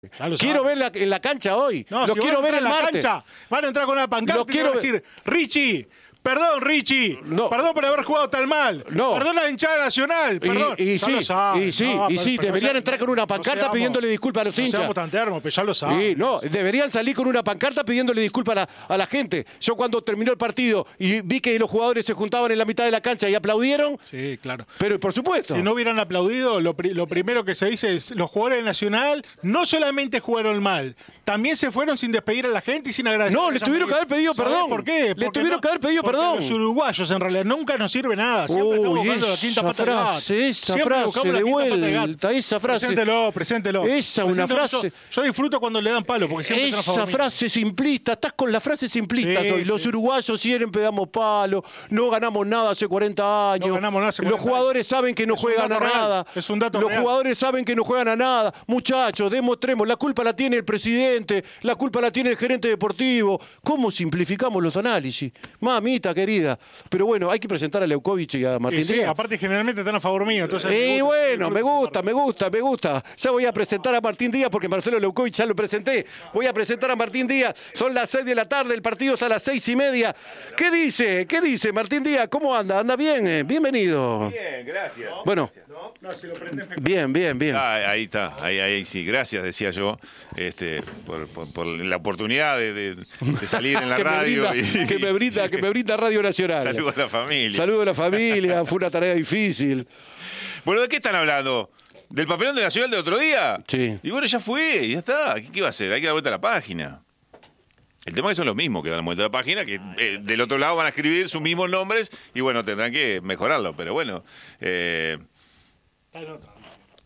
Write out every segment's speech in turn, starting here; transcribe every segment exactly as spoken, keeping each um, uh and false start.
Quiero ver la, en la cancha hoy. No, Lo si quiero ver en el la martes. cancha, van a entrar con una pancarta Lo y quiero van a decir, Richie, perdón, Richie, No. perdón por haber jugado tan mal. No. Perdón la hinchada nacional, perdón. Y, y Ya sí, lo saben. y sí, No, y pero- sí, pero deberían no entrar con una no pancarta seamos- pidiéndole disculpas a los no hinchas. seamos tan termos, pero ya lo saben. Sí, no, deberían salir con una pancarta pidiéndole disculpas a la, a la gente. Yo cuando terminó el partido y vi que los jugadores se juntaban en la mitad de la cancha y aplaudieron, Sí, claro. pero por supuesto. Si no hubieran aplaudido, lo, pri- lo primero que se dice es los jugadores de Nacional no solamente jugaron mal, también se fueron sin despedir a la gente y sin agradecer. No, a le esa tuvieron que haber pedido ¿Sabés perdón. ¿Por qué? Le Porque tuvieron no- que haber pedido porque perdón. Los uruguayos en realidad nunca nos sirve nada. Siempre estamos Uy, buscando la esa quinta pata del gato. frase, esa Siempre frase buscamos la de quinta pata del gato. vuelta, esa frase. Preséntelo, preséntelo. Esa, una Preséntelo. frase. Yo, yo disfruto cuando le dan palo, porque siempre tenemos Esa favor mío. frase simplista, estás con la frase simplista Sí, hoy. Los sí. uruguayos siempre damos palo, no ganamos nada hace cuarenta años. No ganamos nada hace Los cuarenta jugadores saben que no Es un juegan a dato real, nada. es un dato Los real. jugadores saben que no juegan a nada. Muchachos, demostremos, la culpa la tiene el presidente, la culpa la tiene el gerente deportivo. ¿Cómo simplificamos los análisis? Mamita querida. Pero bueno, hay que presentar a Leukovic y a Martín Y sí, Díaz. aparte generalmente están a favor mío. Entonces Y me gusta, bueno, me disfruto gusta, esa me gusta, me gusta. Ya voy a presentar a Martín Díaz porque Marcelo Leukovic ya lo presenté. Voy a presentar a Martín Díaz. Son las seis de la tarde, el partido es a las seis y media. ¿Qué dice? ¿Qué dice Martín Díaz? ¿Cómo anda? ¿Anda bien? Eh, Bienvenido. Bien, gracias. Bueno, No, si lo prenden, me- bien, bien, bien. Ah, ahí está, ahí, ahí sí, gracias, decía yo, este, por, por- por la oportunidad de, de- de salir en la que, me radio. brinda, y- que me brinda, que me brinda Radio Nacional. Saludos a la familia. Saludo a la familia, fue una tarea difícil. Bueno, ¿de qué están hablando? ¿Del papelón de Nacional del otro día? Sí. Y bueno, ya fue, ya está. ¿Qué, qué va a hacer? Hay que dar vuelta a la página. El tema es que son los mismos que dan vuelta a la página, que eh, del otro lado van a escribir sus mismos nombres y bueno, tendrán que mejorarlo, pero bueno. eh, Está en otra.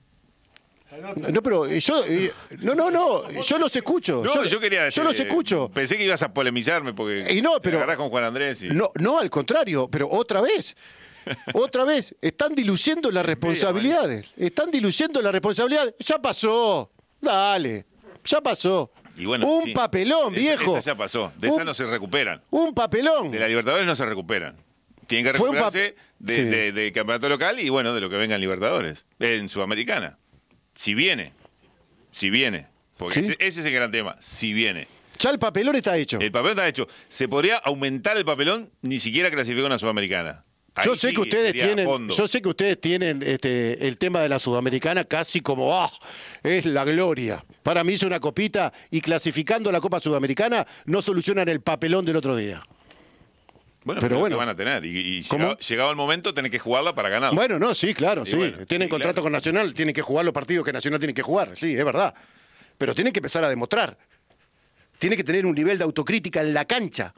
Está en otra. No, pero eh, yo. eh, no, no, no. Yo los escucho. no, yo, quería... Yo los eh, escucho. Pensé que ibas a polemizarme porque Y no, pero- te agarrás con Juan Andrés y... No, no, al contrario, pero otra vez. Otra vez, están diluyendo las responsabilidades. Están diluyendo las responsabilidades. Ya pasó. Dale. Ya pasó. Y bueno, un sí. papelón, Esa- viejo. Esa ya pasó. De un, esa no se recuperan. un papelón. De la Libertadores no se recuperan. Tienen que Fue un recuperarse pap- de, sí. de- de campeonato local y bueno, de lo que venga en Libertadores. En Sudamericana. Si viene. Si viene. Porque Sí. ese, ese es el gran tema. Si viene. Ya el papelón está hecho. El papelón está hecho. Se podría aumentar el papelón, ni siquiera clasificó una Sudamericana. Ahí Yo sé sí que ustedes sería a tienen, fondo. yo sé que ustedes tienen este, el tema de la Sudamericana casi como ah, es la gloria. Para mí es una copita y clasificando la Copa Sudamericana no solucionan el papelón del otro día. Bueno, pero pero bueno. lo van a tener. Y, y ¿Cómo? llegado, llegado el momento, tenés que jugarla para ganar. Bueno, no, sí, claro, Y sí. bueno, Tienen sí, contrato claro. con Nacional, tienen que jugar los partidos que Nacional tiene que jugar, sí, es verdad. Pero tienen que empezar a demostrar. Tienen que tener un nivel de autocrítica en la cancha.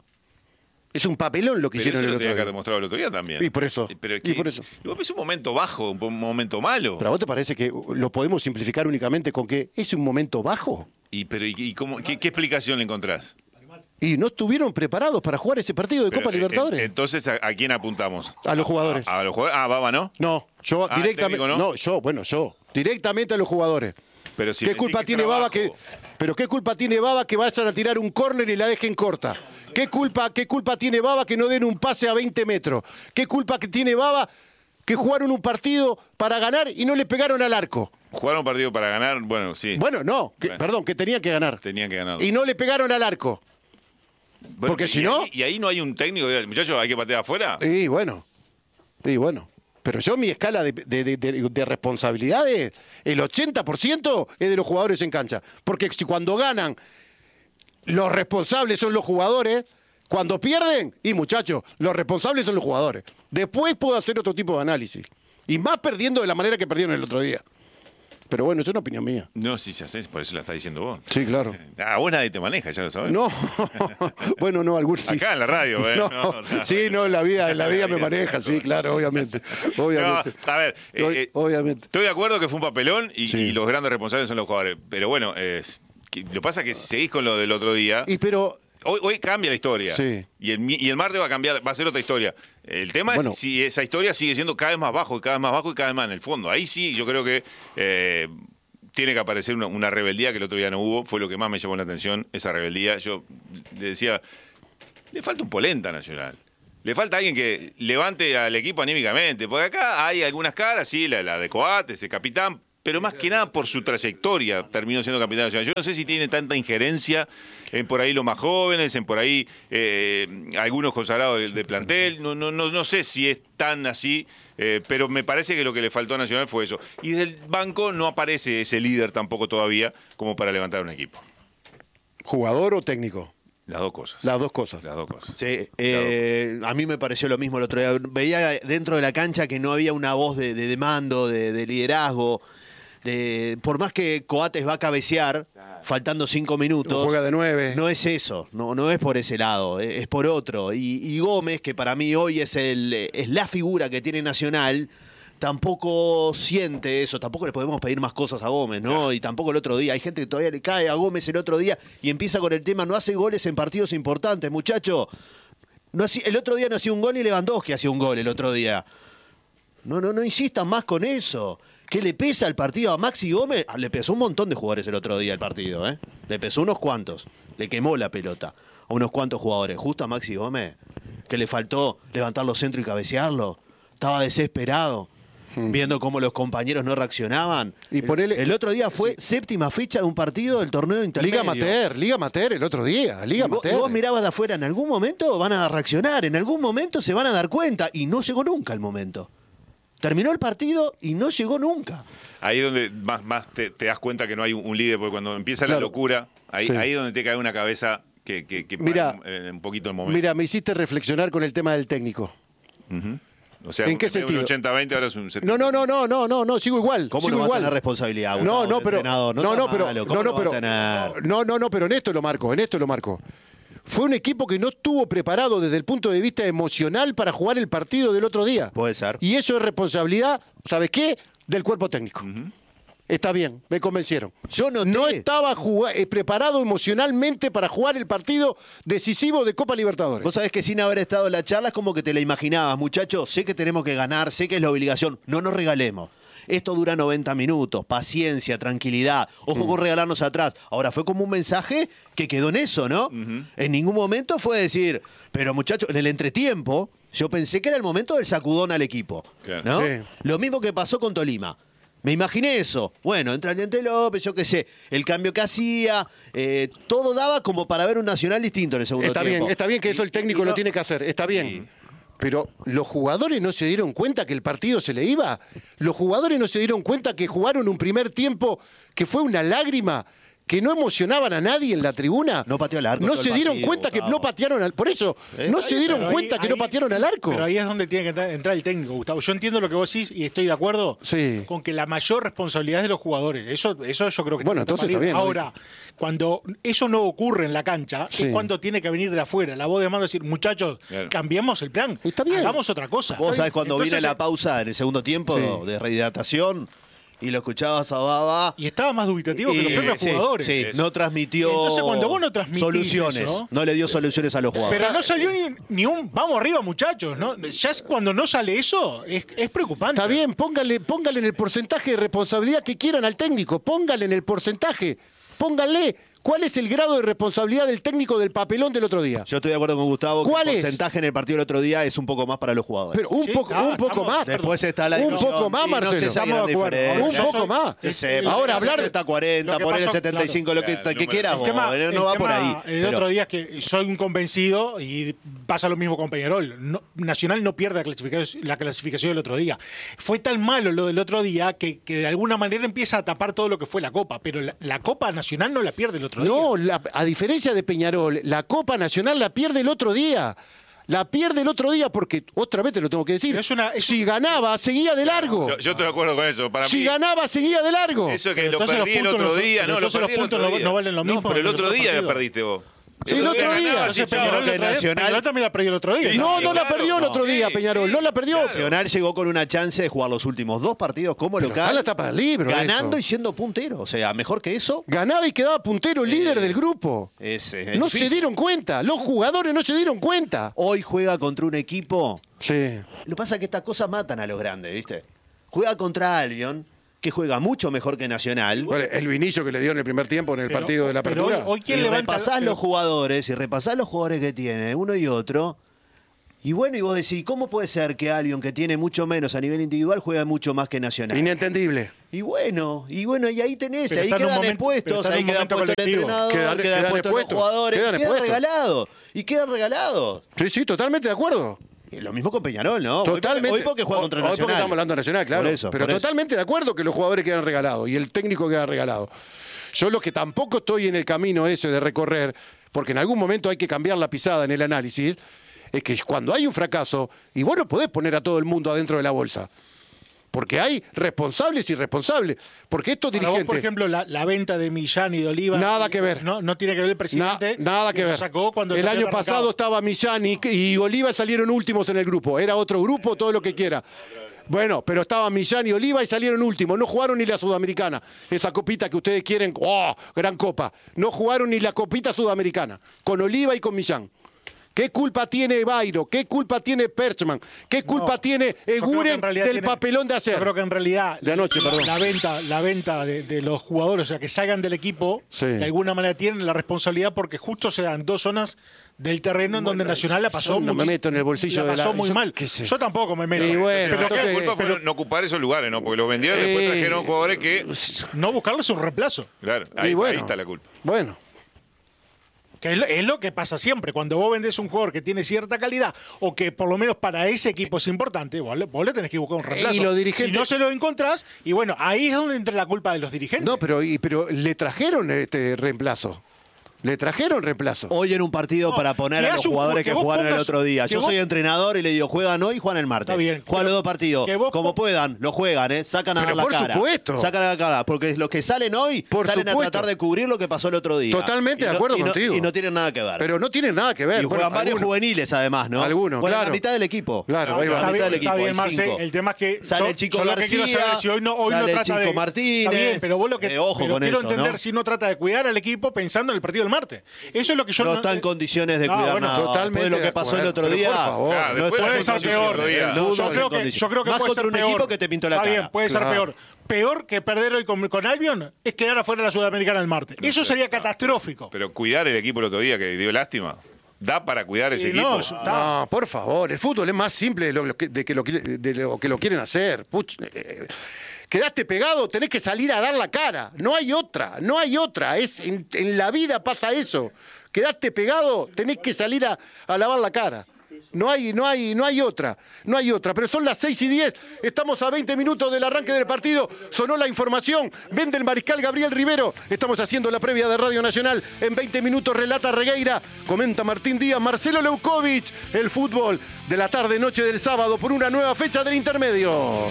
Es un papelón lo que Pero eso hicieron el lo otro tenía que haber día. demostrado el otro día también. Y por eso, Pero y que- por eso. Es un momento bajo, un momento malo. ¿Pero a vos te parece que lo podemos simplificar únicamente con que es un momento bajo? Y, pero, ¿y, y cómo, qué, qué explicación le encontrás? Y no estuvieron preparados para jugar ese partido de Pero, Copa eh, Libertadores. eh, Entonces, ¿a, a quién apuntamos? A los jugadores. A, a los jugadores. Ah, Baba, ¿no? No, yo Ah, ¿el directamente. técnico No? no? yo, bueno, yo. Directamente a los jugadores. Pero si ¿Qué decís culpa que tiene trabajo- Baba que.? Pero qué culpa tiene Baba que vayan a tirar un córner y la dejen corta. ¿Qué culpa, qué culpa tiene Baba que no den un pase a veinte metros? ¿Qué culpa que tiene Baba que jugaron un partido para ganar y no le pegaron al arco? Jugaron un partido para ganar, bueno, sí. Bueno, no, que- Bueno. perdón, que tenían que ganar. Tenían que ganar. Y no le pegaron al arco. Bueno, porque y si no- ahí- Y ahí no hay un técnico que diga, muchachos, hay que patear afuera. Y bueno, y bueno. Pero yo mi escala de, de, de, de- de responsabilidades, el ochenta por ciento es de los jugadores en cancha. Porque si cuando ganan, los responsables son los jugadores, cuando pierden, y muchachos, los responsables son los jugadores. Después puedo hacer otro tipo de análisis. Y más perdiendo de la manera que perdieron el otro día. Pero bueno, es una opinión mía. No, sí se hace, por eso la está diciendo vos. Sí, claro. Ah, vos nadie te maneja, ya lo sabes. No, bueno, no, algunos sí. Acá en la radio, ¿eh? No, No, no. sí, no, en la vida, en la vida me maneja, sí, claro, obviamente. Obviamente. No, a ver, eh, Ob- eh, obviamente. estoy de acuerdo que fue un papelón y, Sí. y los grandes responsables son los jugadores. Pero bueno, es, que, lo que pasa es que si seguís con lo del otro día, Y pero, hoy, hoy cambia la historia. Sí. Y, el, mi- y el martes va a cambiar, va a ser otra historia. El tema Bueno. es si esa historia sigue siendo cada vez más bajo y cada vez más bajo y cada vez más en el fondo. Ahí sí, yo creo que eh, tiene que aparecer una, una rebeldía que el otro día no hubo. Fue lo que más me llamó la atención, esa rebeldía. Yo le decía, le falta un polenta a Nacional. Le falta alguien que levante al equipo anímicamente. Porque acá hay algunas caras, sí, la, la de Coates, ese capitán, pero más que nada por su trayectoria terminó siendo capitán nacional. Yo no sé si tiene tanta injerencia en por ahí los más jóvenes, en por ahí eh, algunos consagrados de, de plantel, no, no, no, no sé si es tan así, eh, pero me parece que lo que le faltó a Nacional fue eso. Y desde el banco no aparece ese líder tampoco todavía como para levantar un equipo. ¿Jugador o técnico? Las dos cosas. Las dos cosas. Las dos cosas. Sí, eh, a mí me pareció lo mismo el otro día. Veía dentro de la cancha que no había una voz de, de, de mando, de, de liderazgo. De, por más que Coates va a cabecear, faltando cinco minutos. Juega de nueve. No es eso, no, no es por ese lado, es, es por otro. Y, y Gómez, que para mí hoy es, el, es la figura que tiene Nacional, tampoco siente eso, tampoco le podemos pedir más cosas a Gómez, ¿no? Y tampoco el otro día, hay gente que todavía le cae a Gómez el otro día y empieza con el tema, no hace goles en partidos importantes, muchacho. No hacía, el otro día no hacía un gol y Lewandowski hacía un gol el otro día. No, no, no insistan más con eso. ¿Qué le pesa el partido a Maxi Gómez? Ah, le pesó un montón de jugadores el otro día el partido, ¿eh? Le pesó unos cuantos. Le quemó la pelota a unos cuantos jugadores. Justo a Maxi Gómez, que le faltó levantar los centros y cabecearlo. Estaba desesperado, hmm. viendo cómo los compañeros no reaccionaban. Y ponele, el, el otro día fue sí. séptima fecha de un partido del torneo intermedio. Liga Amateur, Liga Amateur el otro día. Liga y vos, Amateur. Y vos mirabas de afuera, en algún momento van a reaccionar, en algún momento se van a dar cuenta. Y no llegó nunca el momento. Terminó el partido y no llegó nunca. Ahí es donde más, más te, te das cuenta que no hay un, un líder, porque cuando empieza claro. la locura, ahí, sí. ahí es donde te cae una cabeza que, que, que mira, para un, un poquito el momento. Mira, me hiciste reflexionar con el tema del técnico. Uh-huh. O sea, ¿en qué sentido? Un ochenta veinte, ahora es un setenta. No, no, no, no, no, no, sigo igual. ¿Cómo sigo no va igual. a tener responsabilidad? No, no, pero no, no, no, pero malo, no, no, pero no, no, no, pero en esto lo marco, en esto lo marco. Fue un equipo que no estuvo preparado desde el punto de vista emocional para jugar el partido del otro día. Puede ser. Y eso es responsabilidad, ¿sabes qué? Del cuerpo técnico. Uh-huh. Está bien, me convencieron. Yo noté. No estaba jugar, eh, preparado emocionalmente para jugar el partido decisivo de Copa Libertadores. Vos sabés que sin haber estado en la charla es como que te la imaginabas, muchachos. Sé que tenemos que ganar, sé que es la obligación. No nos regalemos. Esto dura noventa minutos, paciencia, tranquilidad. Ojo mm. con regalarnos atrás. Ahora, fue como un mensaje que quedó en eso, ¿no? Uh-huh. En ningún momento fue decir, pero muchachos, en el entretiempo, yo pensé que era el momento del sacudón al equipo, claro. ¿no? Sí. Lo mismo que pasó con Tolima. Me imaginé eso. Bueno, entra el Diente López, yo qué sé, el cambio que hacía, eh, todo daba como para ver un Nacional distinto en el segundo está tiempo. Bien, está bien que eso el técnico y, y lo no, tiene que hacer, está bien. Sí. Pero los jugadores no se dieron cuenta que el partido se le iba. Los jugadores no se dieron cuenta que jugaron un primer tiempo que fue una lágrima, que no emocionaban a nadie en la tribuna. No pateó al arco. No se dieron partido, cuenta que bravo. no patearon al... Por eso, eh, no ahí, se dieron cuenta ahí, que ahí, no patearon al arco. Pero ahí es donde tiene que entrar el técnico, Gustavo. Yo entiendo lo que vos decís y estoy de acuerdo sí. con que la mayor responsabilidad es de los jugadores. Eso, eso yo creo que... Bueno, entonces está bien. Ahora, cuando eso no ocurre en la cancha, sí. es cuando tiene que venir de afuera. La voz de mando decir, muchachos, claro. cambiemos el plan. Está bien. Hagamos otra cosa. Vos sabés cuando Entonces, viene la pausa en el segundo tiempo sí. de rehidratación... Y lo escuchabas a Baba. Y estaba más dubitativo y, que los propios sí, jugadores. Sí, no transmitió Entonces, cuando vos no transmitís soluciones. Eso, no le dio soluciones a los jugadores. Pero no salió ni, ni un vamos arriba, muchachos. ¿no? Ya es cuando no sale eso, es, es preocupante. Está bien, póngale, póngale en el porcentaje de responsabilidad que quieran al técnico. Póngale en el porcentaje. Póngale. ¿Cuál es el grado de responsabilidad del técnico del papelón del otro día? Yo estoy de acuerdo con Gustavo. ¿Cuál que el es? porcentaje en el partido del otro día es un poco más para los jugadores. Pero un sí, poco, ah, un poco estamos, más. Después está la un poco más, Marcelo. No estamos de acuerdo. Un poco más. Sí, ahora hablar setenta cuarenta, poner el setenta y cinco, claro, lo que, claro, que quieras. El tema, no el va tema, por ahí. El pero... otro día es que soy un convencido y pasa lo mismo con Peñarol. No, Nacional no pierde la clasificación, la clasificación del otro día. Fue tan malo lo del otro día que, que de alguna manera empieza a tapar todo lo que fue la Copa. Pero la, la Copa Nacional no la pierde el otro no, día. No, a diferencia de Peñarol, la Copa Nacional la pierde el otro día. La pierde el otro día porque, otra vez te lo tengo que decir, es una, es si un... ganaba, seguía de largo. Yo, yo estoy de acuerdo con eso. Para si mí, ganaba, seguía de largo. Eso es que lo perdí el otro día. No, los puntos no, no valen lo mismo. No, pero el otro día lo perdiste vos. Sí, el otro día. Sí, Peñarol de Nacional. Peñarol también la perdió el otro día. No, no la perdió el otro día, Peñarol. No la perdió. Nacional llegó con una chance de jugar los últimos dos partidos como pero local. la tapa del libro. Ganando eso. y siendo puntero. O sea, mejor que eso. Ganaba y quedaba puntero, eh, líder del grupo. Es, es no difícil. se dieron cuenta. Los jugadores no se dieron cuenta. Hoy juega contra un equipo. Sí. Lo que pasa es que estas cosas matan a los grandes, ¿viste? Juega contra Albion, que juega mucho mejor que Nacional. Bueno, el vinicio que le dio en el primer tiempo en el pero, partido de la apertura. Hoy, hoy ¿quién y levanta, repasás pero... los jugadores y repasás los jugadores que tiene, uno y otro, Y bueno, y vos decís, ¿cómo puede ser que Albion, que tiene mucho menos a nivel individual, juega mucho más que Nacional? Inentendible. Y bueno, y bueno, y ahí tenés, Pero ahí está en un quedan momento- pero expuestos, está en ahí un queda momento puesto el colectivo. entrenador, Quedan- quedan quedan puestos los expuestos, jugadores, quedan y quedan expuestos. regalados, y quedan regalados. Sí, sí, totalmente de acuerdo. Y lo mismo con Peñarol, ¿no? Hoy porque- Totalmente. Hoy porque juega contra Hoy porque Nacional. estamos hablando de Nacional, claro. Por eso, pero por eso. totalmente de acuerdo que los jugadores quedan regalados y el técnico queda regalado. Yo lo que tampoco estoy en el camino ese de recorrer, porque en algún momento hay que cambiar la pisada en el análisis, es que cuando hay un fracaso, y vos no podés poner a todo el mundo adentro de la bolsa. Porque hay responsables y irresponsables. Porque estos Para vos, dirigentes... por ejemplo, la, la venta de Millán y de Oliva. Nada que ver. No, no tiene que ver el Na- presidente. nada que lo ver. Sacó cuando el el año campeonato pasado arrancaba. estaba Millán y, y Oliva salieron últimos en el grupo. Era otro grupo, todo lo que quiera. Bueno, pero estaban Millán y Oliva y salieron últimos. No jugaron ni la Sudamericana. Esa copita que ustedes quieren, ¡oh! Gran copa. No jugaron ni la copita Sudamericana. Con Oliva y con Millán. ¿Qué culpa tiene Bairo? ¿Qué culpa tiene Perchman? ¿Qué culpa No, tiene yo creo que Eguren en realidad del tiene- papelón de hacer? Yo creo que en realidad De anoche, la, perdón. la venta, la venta de, de los jugadores, o sea, que salgan del equipo, Sí. de alguna manera tienen la responsabilidad porque justo se dan dos zonas del terreno en donde Nacional la pasó yo no me muchis- meto en el bolsillo la de la- pasó muy yo mal. qué sé. Yo tampoco me meto. Y bueno, pero Pero entonces- la culpa fue pero no ocupar esos lugares, ¿no? Porque los vendieron y después Eh, trajeron jugadores que. no buscarles un reemplazo. Claro, Y ahí, bueno, ahí está la culpa. Bueno. Que es lo, es lo que pasa siempre. Cuando vos vendés un jugador que tiene cierta calidad o que por lo menos para ese equipo es importante, vos le, vos le tenés que buscar un reemplazo. Y los dirigentes- Si no se lo encontrás, y bueno, ahí es donde entra la culpa de los dirigentes. No, pero, y- pero le trajeron este reemplazo. Le trajeron reemplazo. Hoy en un partido No, para poner que a los haya un jugadores ju- que que vos jugaron el pongas- otro día. que Yo vos- soy entrenador y le digo, juegan hoy y juegan el martes. Está bien, Juegan pero los dos partidos. que vos Como pon- puedan, lo juegan, ¿eh? Sacan a Pero dar la por cara. supuesto. Sacan a la cara. Porque los que salen hoy Por salen supuesto. a tratar de cubrir lo que pasó el otro día. Totalmente Y de no- acuerdo y no- contigo. Y no tienen nada que ver. Pero no tiene nada que ver. y juegan Bueno, varios algunos- juveniles además, ¿no? Algunos, Juegan claro. la mitad del equipo. Claro, No, ahí va. está La mitad bien, del está equipo, bien, hay Marce. cinco. El tema es que Sale yo- el Chico yo lo que quiero García, saber si hoy no, hoy no sale el trata Chico de, Martínez. Está bien, pero vos lo que Eh, ojo pero con quiero eso, entender ¿no? si no trata de cuidar al equipo pensando en el partido del martes. Eso es lo que yo No no está en condiciones de No, cuidar bueno, nada. totalmente Después de lo de que pasó el acuerdo, otro pero día. por favor. Claro, no después está Puede de en ser condiciones peor. otro día. El Yo fútbol creo en que, condiciones. yo creo que Más puede contra ser un peor. equipo que te pintó la Está cara. bien, puede ser Claro. peor. Peor que perder hoy con, con Albion es quedar afuera de la Sudamericana el martes. Eso sería catastrófico. Pero cuidar el equipo el otro día, que dio lástima. Da para cuidar ese Y equipo. no, está- No, por favor, el fútbol es más simple de lo, lo que, de que lo, qui- de lo que lo quieren hacer. Puch, eh, quedaste pegado, tenés que salir a dar la cara. No hay otra, no hay otra. Es, en, en la vida pasa eso. Quedaste pegado, tenés que salir a, a lavar la cara. No hay, no hay, no hay otra, no hay otra. Pero son las seis y diez, estamos a veinte minutos del arranque del partido. Sonó la información, vende el mariscal Gabriel Rivero. Estamos haciendo la previa de Radio Nacional. En veinte minutos relata Regueira, comenta Martín Díaz, Marcelo Leukovic. El fútbol de la tarde-noche del sábado por una nueva fecha del intermedio.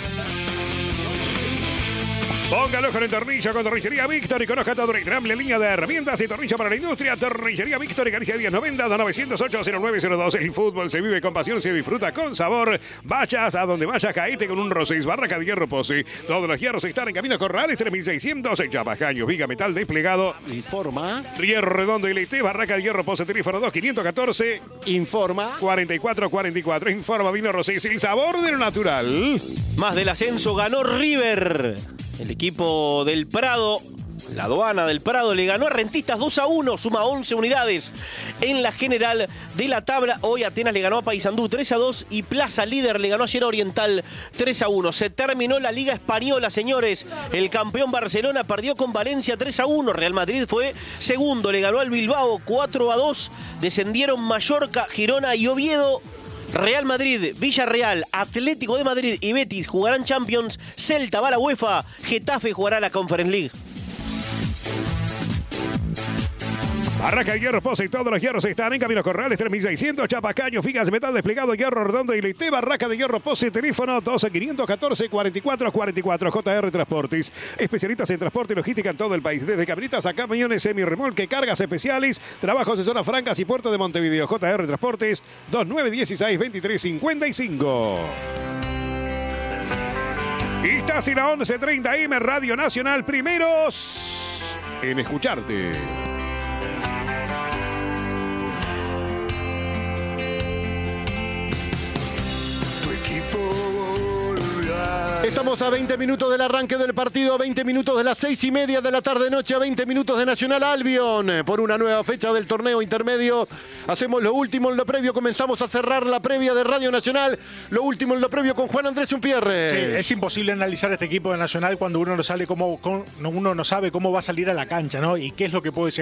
Póngalo con el tornillo con Tornillería Víctor y conozca toda una increíble línea de herramientas y tornillo para la industria. Tornillería Víctor y Galicia diez noventa, dos novecientos ocho, cero nueve cero dos. El fútbol se vive con pasión, se disfruta con sabor. Vayas a donde vayas, caíte con un Roseis, Barraca de Hierro Pose. Todos los hierros están en Camino Corrales tres mil seiscientos. Chapacaños, viga metal desplegado. Informa, Hierro redondo y leite, Barraca de Hierro Pose, teléfono dos quinientos catorce, informa. cuarenta y cuatro cuarenta y cuatro. Informa Vino Roseis, el sabor de lo natural. Más del ascenso ganó River. El equipo del Prado, la aduana del Prado, le ganó a Rentistas dos a uno, suma once unidades en la general de la tabla. Hoy Atenas le ganó a Paysandú tres a dos y Plaza Líder le ganó ayer a Oriental tres a uno. Se terminó la Liga Española, señores. El campeón Barcelona perdió con Valencia tres a uno. Real Madrid fue segundo, le ganó al Bilbao cuatro a dos. Descendieron Mallorca, Girona y Oviedo. Real Madrid, Villarreal, Atlético de Madrid y Betis jugarán Champions. Celta va a la UEFA. Getafe jugará la Conference League. Barraca de Hierro Pose y todos los hierros están en Camino Corrales tres mil seiscientos. Chapacaños, figas, metal desplegado, hierro redondo y leite. Barraca de Hierro Pose, teléfono doce quinientos catorce, cuarenta y cuatro cuarenta y cuatro. J R Transportes, especialistas en transporte y logística en todo el país. Desde camionetas a camiones, semirremolque, cargas especiales, trabajos en zonas francas y puerto de Montevideo. J R Transportes, veintinueve dieciséis veintitrés cincuenta y cinco. Y estás en la once treinta M, Radio Nacional, primeros en escucharte. Estamos Estamos a veinte minutos del arranque del partido, a veinte minutos de las seis y media de la tarde-noche, a veinte minutos de Nacional Albion. Por una nueva fecha del torneo intermedio. Hacemos lo último en lo previo, comenzamos a cerrar la previa de Radio Nacional. Lo último en lo previo con Juan Andrés Umpierre. Sí, es imposible analizar este equipo de Nacional cuando uno no, sale cómo, cómo- uno no sabe cómo va a salir a la cancha, ¿no? Y qué es lo que puede llegar